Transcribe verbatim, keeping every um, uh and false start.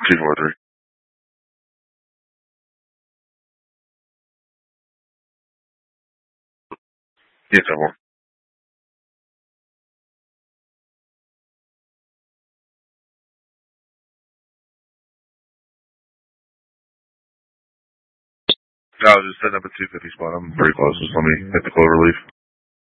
two four three. Yes, I will. I was just setting up a two fifty spot. I'm pretty close. Just let me hit the clover leaf.